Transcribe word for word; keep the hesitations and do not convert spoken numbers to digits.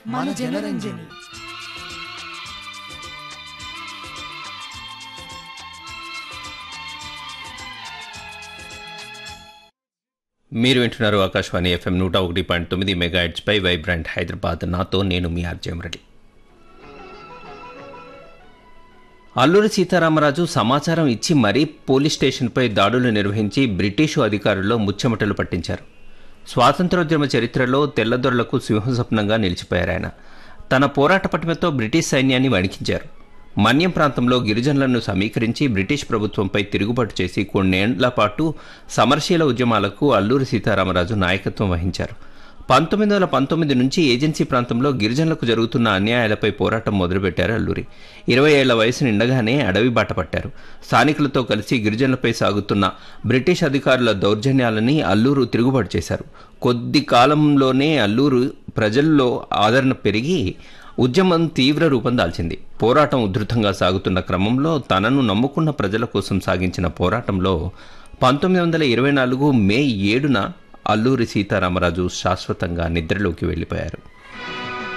మన జనరంజని. మీరు వింటున్నారు ఆకాశవాణి ఎఫ్ఎం నూట ఒకటి పాయింట్ తొమ్మిది మెగాహెర్ట్జ్ పై వైబ్రెంట్ హైదరాబాద్. నాతో నేను మీ ఆర్జే మురళి. అల్లూరి సీతారామరాజు సమాచారం ఇచ్చి మరీ పోలీస్ స్టేషన్పై దాడులు నిర్వహించి బ్రిటిషు అధికారుల్లో ముచ్చెమటలు పట్టించారు. స్వాతంత్రోద్యమ చరిత్రలో తెల్లదొరలకు సింహస్వప్నంగా నిలిచిపోయారు ఆయన. తన పోరాట పటిమతో బ్రిటిష్ సైన్యాన్ని వణికించారు. మన్యం ప్రాంతంలో గిరిజనులను సమీకరించి బ్రిటిష్ ప్రభుత్వంపై తిరుగుబాటు చేసి కొన్నేళ్ల పాటు సమరశీల ఉద్యమాలకు అల్లూరి సీతారామరాజు నాయకత్వం వహించారు. పంతొమ్మిది వందల పంతొమ్మిది నుంచి ఏజెన్సీ ప్రాంతంలో గిరిజనులకు జరుగుతున్న అన్యాయాలపై పోరాటం మొదలుపెట్టారు అల్లూరి. ఇరవై ఏళ్ల వయసు నిండగానే అడవి బాట పట్టారు. స్థానికులతో కలిసి గిరిజనులపై సాగుతున్న బ్రిటిష్ అధికారుల దౌర్జన్యాలని అల్లూరు తిరుగుబాటు చేశారు. కొద్ది కాలంలోనే అల్లూరు ప్రజల్లో ఆదరణ పెరిగి ఉద్యమం తీవ్ర రూపం దాల్చింది. పోరాటం ఉధృతంగా సాగుతున్న క్రమంలో తనను నమ్ముకున్న ప్రజల కోసం సాగించిన పోరాటంలో పంతొమ్మిది వందల ఇరవై నాలుగు మే ఏడున అల్లూరి సీతారామరాజు శాశ్వతంగా నిద్రలోకి వెళ్ళిపోయారు.